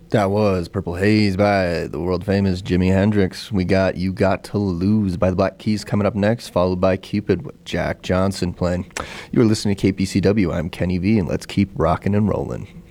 That was Purple Haze by the world famous Jimi Hendrix. We got You Got to Lose by the Black Keys coming up next, followed by Cupid with Jack Johnson playing. You are listening to KPCW. I'm Kenny V, and let's keep rocking and rolling.